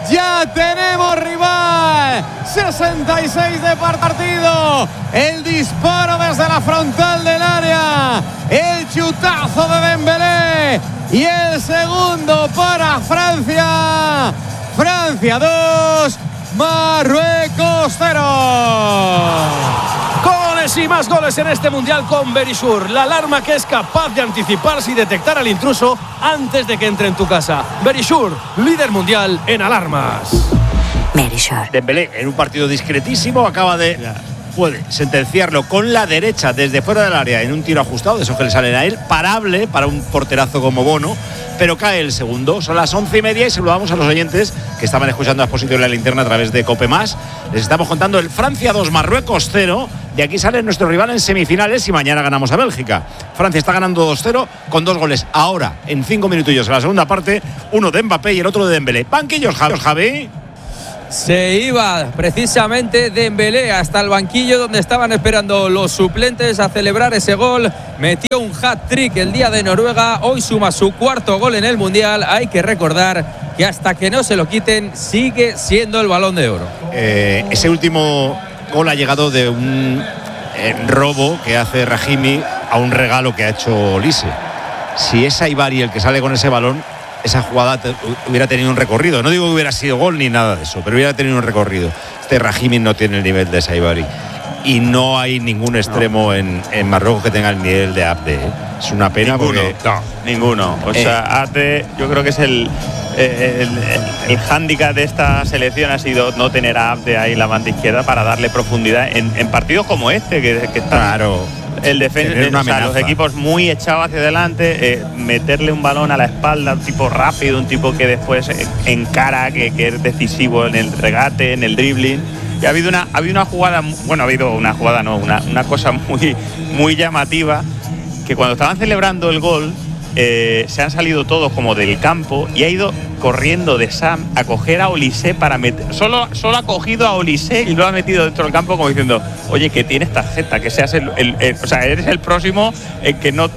Ya tenemos rival. 66 de partido. El disparo desde la frontal del área. El chutazo de Dembélé. Y el segundo para Francia. Francia 2, Marruecos 0. Goles y más goles en este Mundial con Verisure, la alarma que es capaz de anticiparse y detectar al intruso antes de que entre en tu casa. Verisure, líder mundial en alarmas. Verisure. Dembélé, en un partido discretísimo, puede sentenciarlo con la derecha desde fuera del área en un tiro ajustado, de esos que le salen a él, parable para un porterazo como Bono, pero cae el segundo. Son las 11:30 y saludamos a los oyentes que estaban escuchando a Expósito en la linterna a través de COPE+. Les estamos contando el Francia 2, Marruecos 0. De aquí sale nuestro rival en semifinales y mañana ganamos a Bélgica. Francia está ganando 2-0 con 2 goles ahora, en 5 minutillos en la segunda parte, uno de Mbappé y el otro de Dembélé. Banquillos, Javi. Se iba precisamente Dembélé hasta el banquillo donde estaban esperando los suplentes a celebrar ese gol. Metió un hat-trick el día de Noruega. Hoy suma su cuarto gol en el Mundial. Hay que recordar que hasta que no se lo quiten sigue siendo el Balón de Oro. Ese último gol ha llegado de un robo que hace Rahimi a un regalo que ha hecho Olise. Si es Saibari el que sale con ese balón, esa jugada hubiera tenido un recorrido. No digo que hubiera sido gol ni nada de eso, pero hubiera tenido un recorrido. Este Rahimi no tiene el nivel de Saibari. Y no hay ningún extremo en Marruecos que tenga el nivel de Abde. Es una pena ninguno. O sea, Abde, yo creo que es el hándicap de esta selección ha sido no tener a Abde ahí la banda izquierda para darle profundidad en partidos como este, que está. Claro. El defensa, o sea, los equipos muy echados hacia adelante, meterle un balón a la espalda, un tipo rápido, un tipo que después encara, que es decisivo en el regate, en el dribbling. Y ha habido una jugada, una cosa muy llamativa, que cuando estaban celebrando el gol, se han salido todos como del campo y ha ido corriendo de Sam a coger a Olise para meter. Solo ha cogido a Olise y lo ha metido dentro del campo como diciendo: oye, que tienes tarjeta, que seas o sea, eres el próximo, que no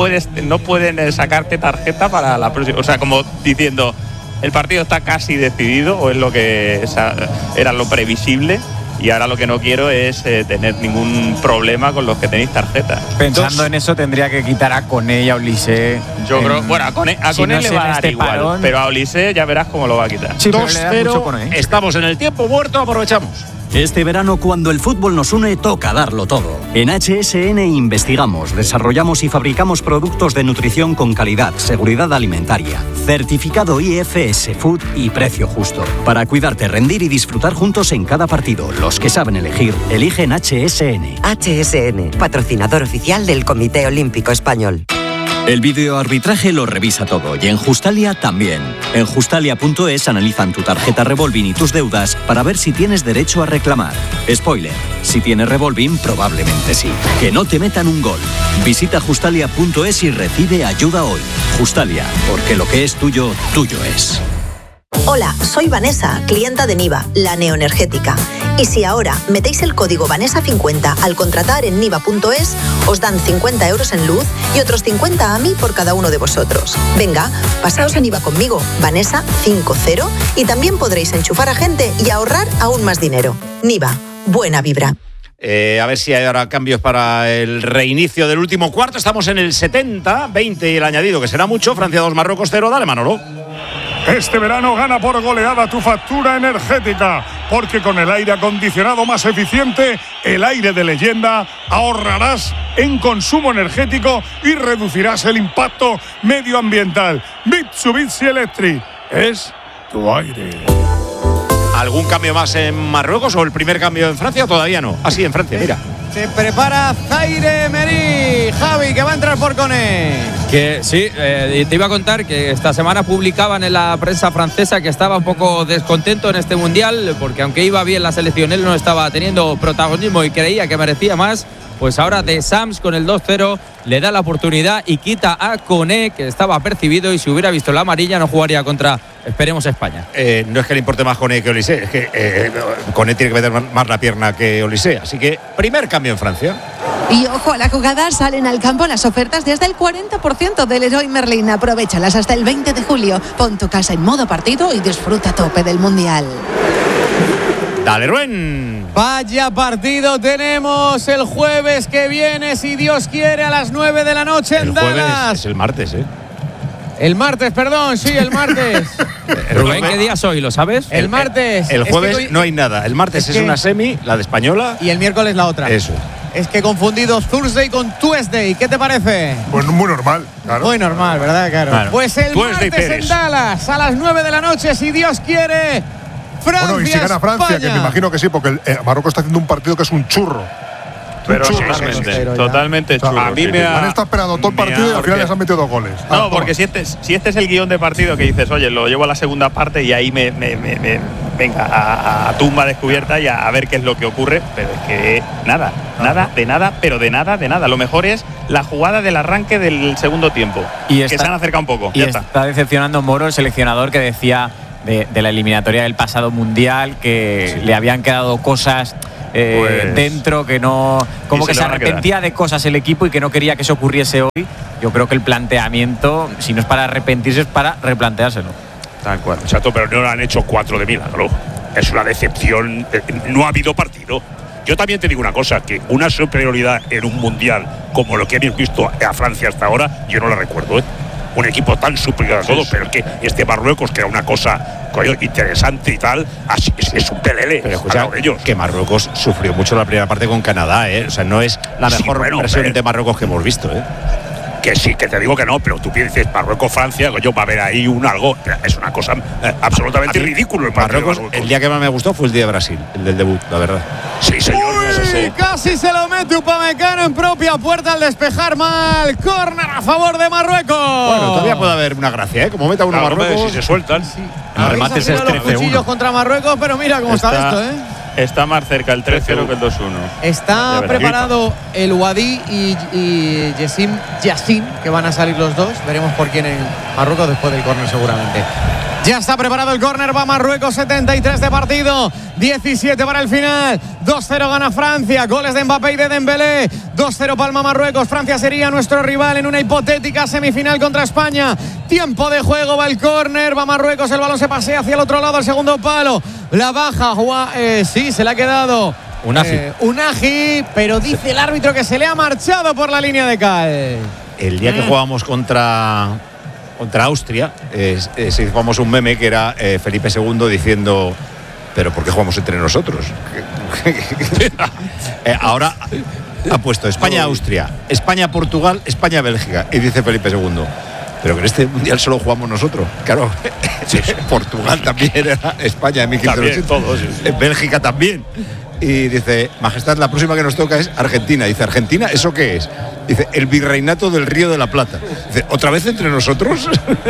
pueden sacarte tarjeta para la próxima. O sea, como diciendo, el partido está casi decidido, o es lo que era lo previsible. Y ahora lo que no quiero es tener ningún problema con los que tenéis tarjeta. Pensando en eso, tendría que quitar a Koné y a Olise. Yo creo, bueno, a Koné le va a dar igual, parón, pero a Olise ya verás cómo lo va a quitar. Sí, 2-0, estamos en el tiempo muerto, aprovechamos. Este verano, cuando el fútbol nos une, toca darlo todo. En HSN investigamos, desarrollamos y fabricamos productos de nutrición con calidad, seguridad alimentaria, certificado IFS Food y precio justo. Para cuidarte, rendir y disfrutar juntos en cada partido. Los que saben elegir, eligen HSN. HSN, patrocinador oficial del Comité Olímpico Español. El videoarbitraje lo revisa todo y en Justalia también. En Justalia.es analizan tu tarjeta revolving y tus deudas para ver si tienes derecho a reclamar. Spoiler, si tienes revolving, probablemente sí. Que no te metan un gol. Visita Justalia.es y recibe ayuda hoy. Justalia, porque lo que es tuyo, tuyo es. Hola, soy Vanessa, clienta de Niva, la neoenergética. Y si ahora metéis el código Vanessa50 al contratar en niva.es, os dan 50 euros en luz y otros 50 a mí por cada uno de vosotros. Venga, pasaos a Niva conmigo, Vanessa50, y también podréis enchufar a gente y ahorrar aún más dinero. Niva, buena vibra. A ver si hay ahora cambios para el reinicio del último cuarto. Estamos en el 70-20 y el añadido, que será mucho. Francia 2, Marruecos 0. Dale, Manolo. Este verano gana por goleada tu factura energética, porque con el aire acondicionado más eficiente, el aire de leyenda, ahorrarás en consumo energético y reducirás el impacto medioambiental. Mitsubishi Electric es tu aire. ¿Algún cambio más en Marruecos o el primer cambio en Francia? Todavía no. Así en Francia, mira. Se prepara Zaire Emery, Javi, que va a entrar por Koné. Que sí, te iba a contar que esta semana publicaban en la prensa francesa que estaba un poco descontento en este Mundial, porque aunque iba bien la selección, él no estaba teniendo protagonismo y creía que merecía más. Pues ahora de Sams con el 2-0 le da la oportunidad y quita a Koné, que estaba apercibido, y si hubiera visto la amarilla no jugaría contra, esperemos, España. No es que le importe más Koné que Olise, es que Koné tiene que meter más la pierna que Olise. Así que primer cambio en Francia. Y ojo a la jugada, salen al campo las ofertas de hasta el 40% del Leroy Merlin. Aprovéchalas hasta el 20 de julio. Pon tu casa en modo partido y disfruta a tope del Mundial. Dale, Rubén. Vaya partido tenemos el jueves que viene, si Dios quiere, a las 9 de la noche en Dallas. El jueves es el martes, ¿eh? El martes, perdón, sí, el martes. Rubén, ¿qué día es hoy? ¿Lo sabes? El martes. El jueves no hay nada. El martes es una semi, la de Española. Y el miércoles la otra. Eso. Es que confundido Thursday con Tuesday. ¿Qué te parece? Pues muy normal, claro. Muy normal, ¿verdad? Claro. Pues el Tuesday martes Pérez. en Dallas, a las 9 de la noche, si Dios quiere. Francia, bueno, y si gana Francia, España. que me imagino que sí, porque Marruecos está haciendo un partido que es un churro. Pero Un churro. totalmente churro. A mí han estado esperando todo el partido y al final les han metido 2 goles. No, porque si este es el guión de partido que dices, oye, lo llevo a la segunda parte y ahí venga a tumba descubierta y a ver qué es lo que ocurre, pero es que nada, pero de nada. Lo mejor es la jugada del arranque del segundo tiempo, que se han acercado un poco. Y está decepcionando Moro, el seleccionador, que decía de la eliminatoria del pasado mundial que le habían quedado cosas dentro, que no, como que se arrepentía de cosas el equipo y que no quería que eso ocurriese hoy. Yo creo que el planteamiento, si no es para arrepentirse, es para replanteárselo. Tal cual. Exacto, pero no lo han hecho 4 de milagro. Es una decepción. No ha habido partido. Yo también te digo una cosa, que una superioridad en un mundial como lo que hemos visto a Francia hasta ahora, yo no la recuerdo, ¿eh? Un equipo tan superior a todo, pero es que este Marruecos, que era una cosa interesante y tal, es un pelele. Pero escucha, que Marruecos sufrió mucho la primera parte con Canadá, ¿eh? O sea, no es la mejor versión de Marruecos que hemos visto, ¿eh? Que sí, que te digo que no, pero tú piensas Marruecos-Francia, va a haber ahí algo. Es una cosa absolutamente ridículo el partido. Marruecos, el día que más me gustó fue el día de Brasil, el del debut, la verdad. Sí, señor. Uy, casi se lo mete Upamecano en propia puerta al despejar mal. Córner a favor de Marruecos. Bueno, todavía puede haber una gracia, ¿eh? Como meta uno Marruecos. Si se sueltan. El remate es 13-1 contra Marruecos, pero mira cómo está esto, ¿eh? Está más cerca el 3-0 que el 2-1. Está preparado el Wadi y Yassin, que van a salir los dos. Veremos por quién en Marruecos después del córner seguramente. Ya está preparado el córner, va Marruecos, 73 de partido, 17 para el final, 2-0 gana Francia, goles de Mbappé y de Dembélé, 2-0 palma Marruecos. Francia sería nuestro rival en una hipotética semifinal contra España. Tiempo de juego, va el córner, va Marruecos, el balón se pasea hacia el otro lado, al segundo palo, la baja, sí, se le ha quedado Unagi, pero dice el árbitro que se le ha marchado por la línea de cal. El día que jugábamos contra Austria, se hizo famoso un meme que era Felipe II diciendo: ¿pero por qué jugamos entre nosotros? Ahora ha puesto España-Austria, España-Portugal, España-Bélgica, y dice Felipe II: pero que en este mundial solo jugamos nosotros. Claro, Portugal también era España en 1580, Bélgica también. Y dice: Majestad, la próxima que nos toca es Argentina. Dice: ¿Argentina? ¿Eso qué es? Dice: el virreinato del Río de la Plata. Dice: ¿otra vez entre nosotros?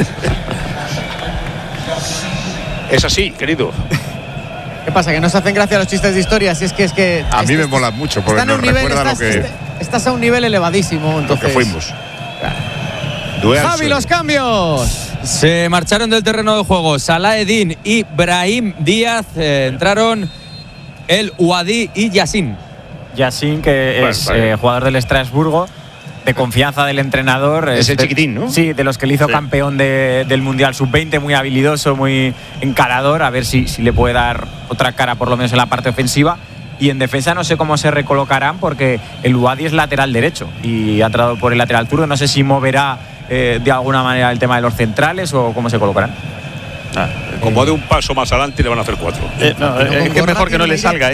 Es así, querido. ¿Qué pasa? Que no se hacen gracia los chistes de historia. Si es que a mí me mola mucho, porque nos recuerda lo que estás a un nivel elevadísimo. Entonces, lo que fuimos. Javi, los cambios. Se marcharon del terreno de juego Salah-Eddin y Brahim Díaz. Entraron el Wadi y Yassin. Yassin, que es jugador del Estrasburgo, de confianza del entrenador. Es el chiquitín, ¿no? Sí, de los que le hizo campeón del Mundial Sub-20, muy habilidoso, muy encarador. A ver si le puede dar otra cara, por lo menos en la parte ofensiva. Y en defensa no sé cómo se recolocarán, porque el Wadi es lateral derecho y ha entrado por el lateral zurdo. No sé si moverá de alguna manera el tema de los centrales o cómo se colocarán. Como de un paso más adelante le van a hacer 4. Es que es mejor que no le salga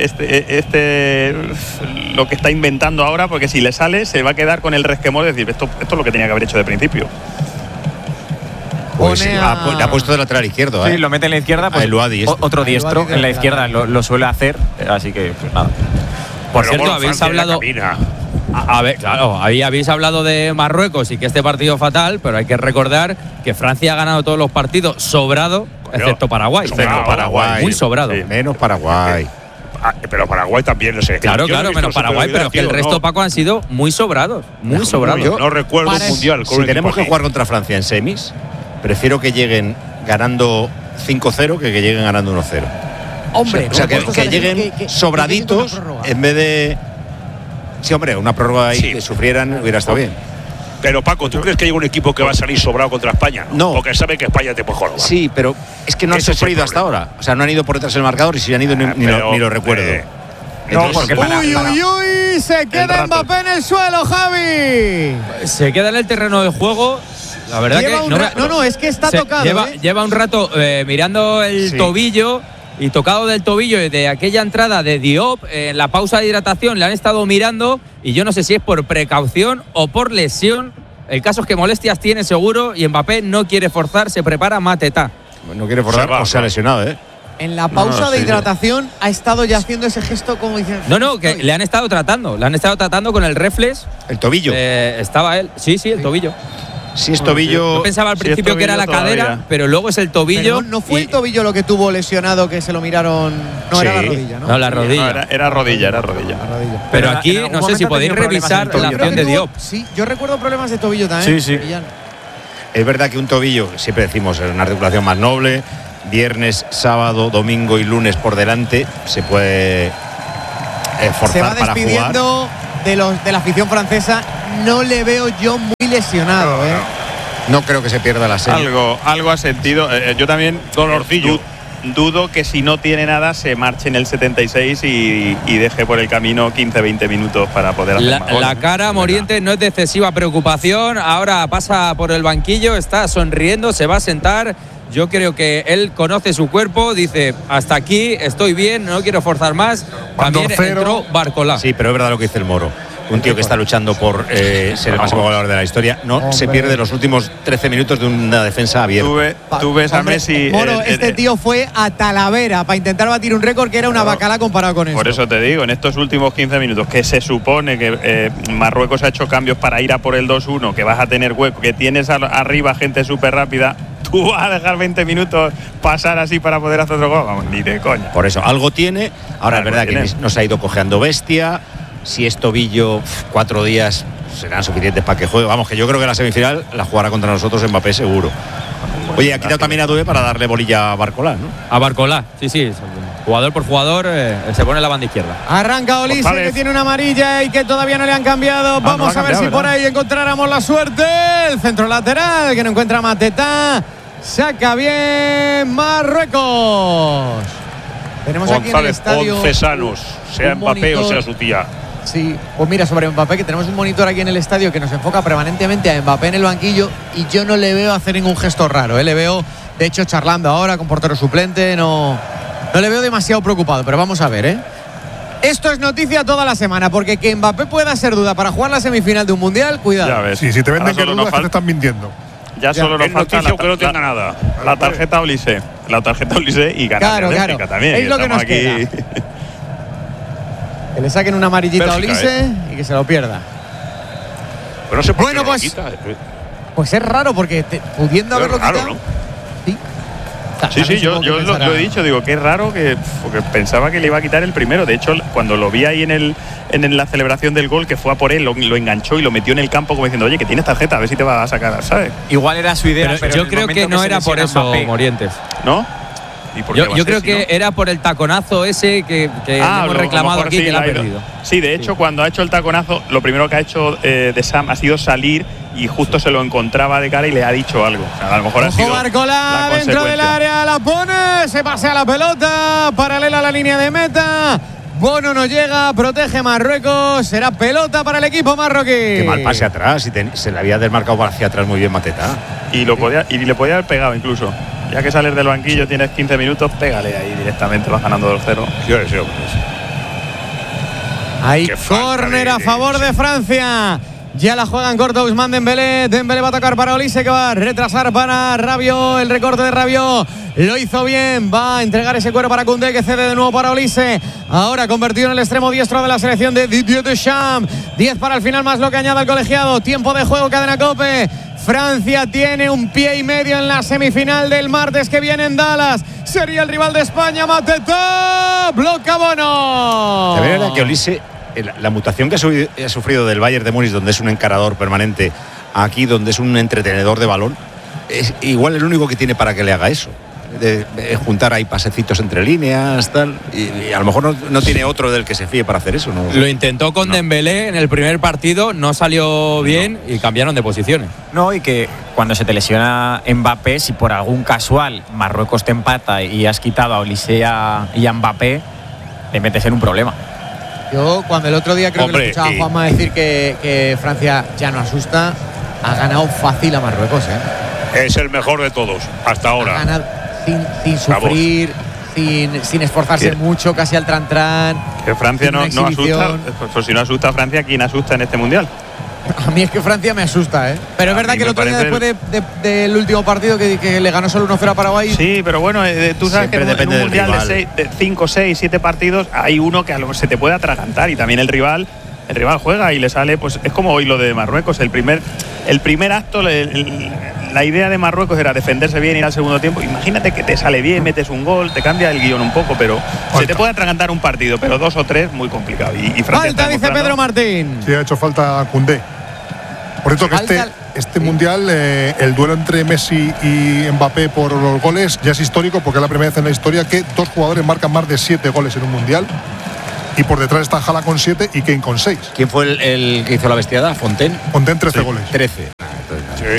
lo que está inventando ahora, porque si le sale se va a quedar con el resquemor de decir: esto es lo que tenía que haber hecho de principio. Pues ha puesto de lateral izquierdo, ¿eh? Sí, lo mete en la izquierda, pues otro diestro en la izquierda lo suele hacer, así que pues nada. Por cierto, habéis hablado. A ver, claro, ahí habéis hablado de Marruecos y que este partido fatal, pero hay que recordar que Francia ha ganado todos los partidos sobrado, excepto Paraguay. Paraguay. Muy sobrado. Sí. Menos Paraguay. pero Paraguay también, no sé. Claro, menos Paraguay, pero que el resto, Paco, han sido muy sobrados. Muy sobrados. No recuerdo un mundial. Si tenemos que jugar contra Francia en semis, prefiero que lleguen ganando 5-0 que lleguen ganando 1-0. Hombre, o sea, que lleguen sobraditos en vez de. Sí, hombre, una prórroga ahí que sufrieran hubiera estado bien. Pero Paco, ¿tú crees que llega un equipo que va a salir sobrado contra España? No. Porque sabe que España te puede joder. Sí, pero es que no han sufrido hasta ahora. O sea, no han ido por detrás del marcador y si han ido ni lo recuerdo. Uy, se queda Mbappé en el suelo, Javi. Se queda en el terreno de juego. La verdad es que está tocado. Lleva un rato mirando el tobillo y tocado del tobillo de aquella entrada de Diop. En la pausa de hidratación le han estado mirando y yo no sé si es por precaución o por lesión. El caso es que molestias tiene seguro y Mbappé no quiere forzar, se prepara Mateta. No quiere forzar o se ha lesionado, En la pausa de hidratación ha estado ya haciendo ese gesto como diciendo. No, que le han estado tratando. Le han estado tratando con el reflex. ¿El tobillo? Estaba él. Sí, el tobillo. Si es tobillo. Yo pensaba al principio que era la cadera, pero luego es el tobillo. Pero no fue el tobillo lo que tuvo lesionado, que se lo miraron. No, era la rodilla, ¿no? No, la rodilla. No, era rodilla. Pero aquí no sé si podéis revisar la acción de Diop. Sí, yo recuerdo problemas de tobillo también. Sí. Es verdad que un tobillo, siempre decimos, es una articulación más noble. Viernes, sábado, domingo y lunes por delante se puede forzar para jugar. Se va despidiendo de la afición francesa. No le veo yo muy lesionado. No creo que se pierda la serie. Algo ha sentido. Yo también dudo que si no tiene nada se marche en el 76 y deje por el camino 15-20 minutos para poder hacer más. La cara Morientes no es de excesiva preocupación. Ahora pasa por el banquillo, está sonriendo, se va a sentar. Yo creo que él conoce su cuerpo, dice, hasta aquí estoy bien, no quiero forzar más. También entró Barcolá. Sí, pero es verdad lo que dice el Moro. Un tío que está luchando por ser el máximo goleador de la historia. No se pierde los últimos 13 minutos de una defensa abierta. Tú ves a Messi. Moro, este tío fue a Talavera para intentar batir un récord que era una bacala comparado con eso. Por eso te digo, en estos últimos 15 minutos, que se supone que Marruecos ha hecho cambios para ir a por el 2-1, que vas a tener hueco, que tienes arriba gente súper rápida. ¿Tú vas a dejar 20 minutos pasar así para poder hacer otro gol? Vamos, ni de coña. Por eso, algo tiene. Ahora, es verdad que nos ha ido cojeando bestia. Si es tobillo, 4 días serán suficientes para que juegue. Vamos, que yo creo que la semifinal la jugará contra nosotros Mbappé seguro. Oye, ha quitado también a Due para darle bolilla a Barcolá, ¿no? A Barcolá, sí. Jugador por jugador se pone en la banda izquierda. Arranca Olise, que tiene una amarilla y que todavía no le han cambiado. Vamos a ver si por ahí encontráramos la suerte. El centro lateral que no encuentra Mateta. Saca bien Marruecos. Tenemos González, aquí en el estadio 11 sanos, sea Mbappé o sea su tía. Sí, pues mira, sobre Mbappé, que tenemos un monitor aquí en el estadio que nos enfoca permanentemente a Mbappé en el banquillo y yo no le veo hacer ningún gesto raro. Le veo, de hecho, charlando ahora con portero suplente. No le veo demasiado preocupado, pero vamos a ver, Esto es noticia toda la semana, porque que Mbappé pueda ser duda para jugar la semifinal de un mundial, cuidado. Ya ves. Sí, si te venden que dudas, te están mintiendo. Ya solo nos falta que no tenga nada. La tarjeta Olise. La tarjeta Olise y ganar claro. también. Es lo que nos queda. Que le saquen una amarillita a Olise y que se lo pierda. Pero no sé por bueno, qué pues, lo quita. Pues es raro, porque pudiendo haberlo raro, quitado. ¿no? Sí, yo lo he dicho, digo, qué raro porque pensaba que le iba a quitar el primero. De hecho, cuando lo vi ahí en la celebración del gol, que fue a por él, lo enganchó y lo metió en el campo como diciendo, oye, que tienes tarjeta, a ver si te va a sacar, ¿sabes? Igual era su idea, pero yo creo que no era por eso, Morientes. ¿No? Yo creo que era por el taconazo ese que hemos reclamado aquí, que le ha perdido. Sí, de hecho, cuando ha hecho el taconazo, lo primero que ha hecho de Sam ha sido salir y justo se lo encontraba de cara y le ha dicho algo. O sea, a lo mejor ha sido Barcolá dentro del área, la pone, se pasea la pelota, paralela a la línea de meta. Bono no llega, protege Marruecos, será pelota para el equipo marroquí. Qué mal pase atrás, se le había desmarcado hacia atrás muy bien Mateta. Y le podía haber pegado incluso. Ya que sales del banquillo, tienes 15 minutos, pégale ahí directamente, vas ganando 2-0. Yo deseo. Hay córner a favor de Francia. Ya la juega en corto Ousmane Dembélé. Dembélé va a tocar para Olise, que va a retrasar para Rabiot. El recorte de Rabiot lo hizo bien. Va a entregar ese cuero para Koundé, que cede de nuevo para Olise. Ahora convertido en el extremo diestro de la selección de Didier Deschamps. 10 para el final, más lo que añade el colegiado. Tiempo de juego, cadena COPE. Francia tiene un pie y medio en la semifinal del martes que viene en Dallas. Sería el rival de España, Mateta. Bloca Bono. De verdad que Olise, la mutación que ha sufrido del Bayern de Múnich, donde es un encarador permanente, aquí donde es un entretenedor de balón, es igual el único que tiene para que le haga eso. De juntar ahí pasecitos entre líneas, tal, y a lo mejor no tiene otro del que se fíe para hacer eso, ¿no? Lo intentó con Dembélé en el primer partido, no salió bien y cambiaron de posiciones. No, y que cuando se te lesiona Mbappé, si por algún casual Marruecos te empata y has quitado a Olise y a Mbappé, te metes en un problema. Yo cuando el otro día creo que le escuchaba a Juanma decir que Francia ya no asusta, ha ganado fácil a Marruecos, Es el mejor de todos, hasta ahora. Ha ganado sin sufrir, sin esforzarse mucho, casi al tran-tran. Que Francia no asusta. Pues si no asusta a Francia, ¿quién asusta en este mundial? A mí es que Francia me asusta, Pero es verdad que el otro día, después del último partido que le ganó solo 1-0 a Paraguay. Sí, pero bueno, tú sabes que en un mundial de 5, 6, 7 partidos hay uno que a lo mejor se te puede atragantar, y también el rival juega y le sale, pues es como hoy lo de Marruecos. El primer acto, la idea de Marruecos era defenderse bien, ir al segundo tiempo. Imagínate que te sale bien, metes un gol, te cambia el guión un poco, pero se te puede atragantar un partido, pero 2 o 3 muy complicado. Y Francia falta, dice Pedro Martín. Sí, ha hecho falta Koundé. Por cierto, que este mundial, el duelo entre Messi y Mbappé por los goles ya es histórico, porque es la primera vez en la historia que 2 jugadores marcan más de 7 goles en un mundial. Y por detrás está Haaland con 7 y Kane con 6. ¿Quién fue el que hizo la bestiada? ¿Fontaine? Fontaine, 13 goles. 13. Sí.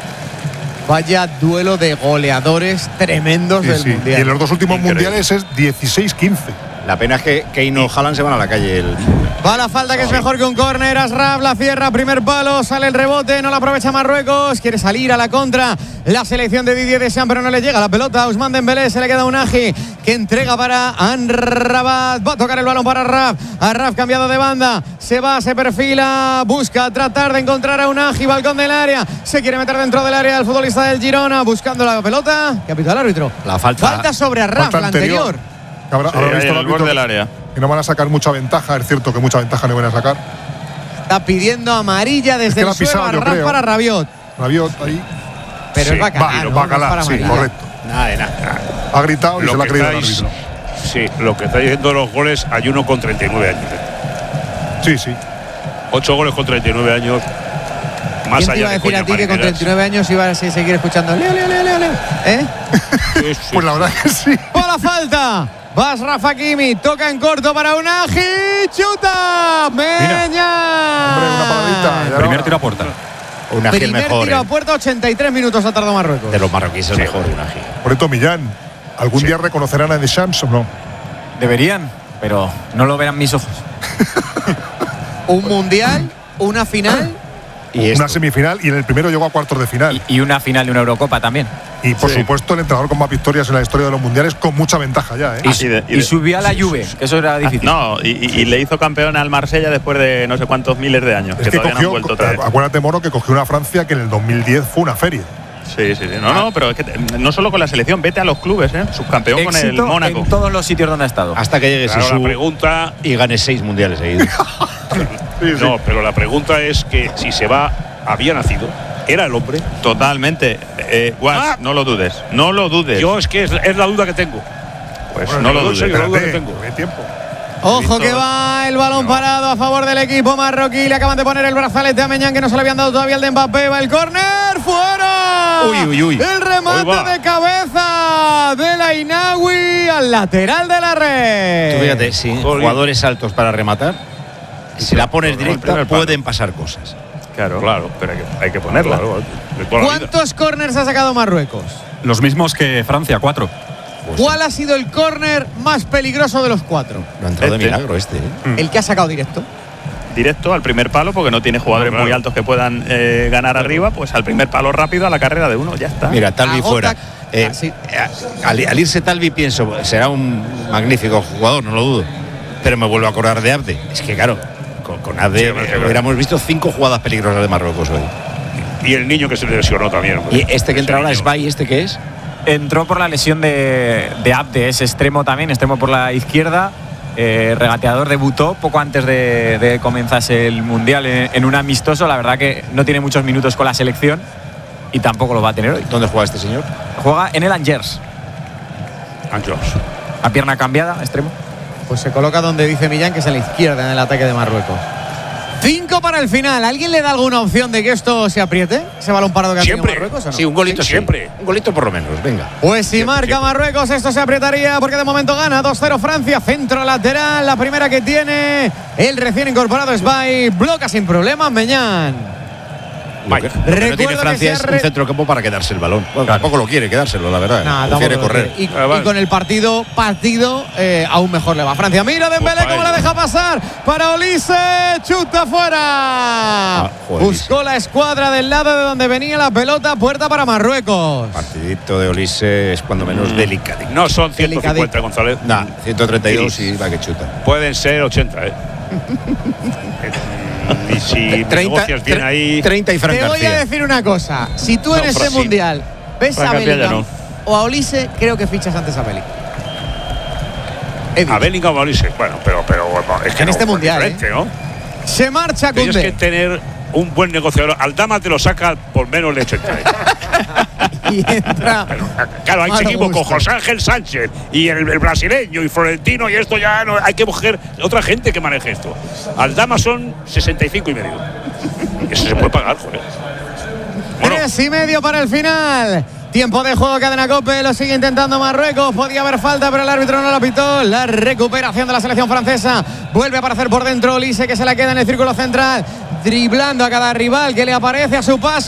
Vaya duelo de goleadores tremendos del mundial. Y en los 2 últimos mundiales es 16-15. La pena es que Kane o Haaland se van a la calle. Va la falta, que es mejor que un córner. Ashraf la cierra, primer palo, sale el rebote, no la aprovecha Marruecos. Quiere salir a la contra la selección de Didier Deschamps, pero no le llega la pelota. Ousmane Dembélé, se le queda un Aji, que entrega para Amrabat. Va a tocar el balón para Arraf. Arraf cambiado de banda, se va, se perfila, busca tratar de encontrar a un Aji, balcón del área. Se quiere meter dentro del área el futbolista del Girona, buscando la pelota. ¿Qué ha pitado el árbitro? La falta sobre Arraf, la anterior. Habrá visto el borde del área. Y no van a sacar mucha ventaja. Es cierto que mucha ventaja no van a sacar. Está pidiendo amarilla desde el suelo a Arraf para Rabiot. Rabiot ahí. Pero sí, es Bacalá, ¿no? Bacalá, sí, correcto. Nada. Ha gritado y se la ha creído el árbitro. Sí, lo que está diciendo los goles, hay uno con 39 años. Sí. 8 goles con 39 años. Más allá iba a decir a ti que con 39 años iba a seguir escuchando Leo. Pues la verdad que sí. ¡Por la falta! Va Achraf Hakimi, toca en corto para un Aji, chuta, Meña. Hombre, una paradita. Primer tiro a puerta. Un Aji primer mejor, tiro a puerta, 83 minutos ha tardado Marruecos. De los marroquíes es mejor un Aji. Por esto, Millán, ¿algún día reconocerán a Deschamps o no? Deberían, pero no lo verán mis ojos. Un mundial, una final. Y una semifinal, y en el primero llegó a cuartos de final. Y una final de una Eurocopa también. Y por supuesto el entrenador con más victorias en la historia de los mundiales, con mucha ventaja ya. Y subió a la Juve, que eso era difícil. No, y le hizo campeón al Marsella después de no sé cuántos miles de años. Es que cogió, no han vuelto otra vez. Acuérdate, Moro, que cogió una Francia que en el 2010 fue una feria. Sí. No, pero es que no solo con la selección, vete a los clubes, subcampeón con el Mónaco. En todos los sitios donde ha estado. Hasta que llegue la pregunta y gane 6 mundiales seguidos. No, pero la pregunta es que si se va, había nacido, era el hombre. Totalmente. No lo dudes. No lo dudes. Yo es que es la duda que tengo. Pues bueno, no lo dudes. La duda que tengo. Tiempo. Ojo que va el balón parado a favor del equipo marroquí. Le acaban de poner el brazalete a Meñán, que no se le habían dado todavía el de Mbappé. Va el córner, fuera. Uy. El remate de cabeza de la Inawi al lateral de la red. Tú fíjate, sin jugadores altos para rematar, si la pones directa pueden pasar cosas. Claro, pero hay que ponerla. ¿Cuántos córners ha sacado Marruecos? Los mismos que Francia, 4. ¿Cuál ha sido el córner más peligroso de los 4? Lo ha entrado de milagro El que ha sacado directo. Directo al primer palo, porque no tiene jugadores muy altos que puedan ganar arriba, pues al primer palo rápido a la carrera de uno, ya está. Mira, Talvi fuera. Al irse Talvi pienso, será un magnífico jugador, no lo dudo, pero me vuelvo a acordar de Abde. Es que claro, con AD hubiéramos visto 5 jugadas peligrosas de Marruecos hoy. Y el niño que se lesionó también. ¿Y este que entra ahora es Bay? ¿Este qué es? Entró por la lesión de Abde, es extremo también, extremo por la izquierda. Regateador, debutó poco antes de que comenzase el Mundial en un amistoso. La verdad que no tiene muchos minutos con la selección y tampoco lo va a tener hoy. ¿Dónde juega este señor? Juega en el Angers. A pierna cambiada, extremo. Pues se coloca donde dice Millán, que es a la izquierda en el ataque de Marruecos. 5 para el final. ¿Alguien le da alguna opción de que esto se apriete? ¿Ese balón parado que ha tenido Marruecos o no? Sí, un golito siempre. Un golito por lo menos, venga. Pues si marca Marruecos, esto se aprietaría porque de momento gana 2-0 Francia. Centro lateral, la primera que tiene el recién incorporado es Bay. Bloca sin problemas Meñán. Lo que no tiene Francia es un centrocampo para quedarse el balón. Bueno, tampoco lo quiere quedárselo, la verdad. Quiere correr. Y con el partido aún mejor le va a Francia. Mira Dembélé cómo la deja pasar para Olise. Chuta fuera. Buscó la escuadra del lado de donde venía la pelota. Puerta para Marruecos. Partidito de Olise es cuando menos delicadito. No son 150, González. No, 132 y va que chuta. Pueden ser 80, Y si 30, negocias bien ahí. 30 y Fran Te voy García. a decir una cosa. Si tú en este Brasil. mundial ves Fran a García Bellingham o a Olise, creo que fichas antes a Bellingham. A Bellingham o a Olise. Bueno, pero es que en este mundial, ¿no? Se marcha Tienes Koundé. que tener un buen negociador. Aldama te lo saca por menos de 80. Y entra. Claro, hay equipos con José Ángel Sánchez y el brasileño y Florentino, y esto ya no hay que buscar otra gente que maneje esto. Aldama son 65 y medio. Y eso se puede pagar, joder. 3,5 para el final. Tiempo de juego, cadena COPE, lo sigue intentando Marruecos. Podía haber falta, pero el árbitro no la pitó. La recuperación de la selección francesa. Vuelve a aparecer por dentro Olise, que se la queda en el círculo central, driblando a cada rival que le aparece a su paso.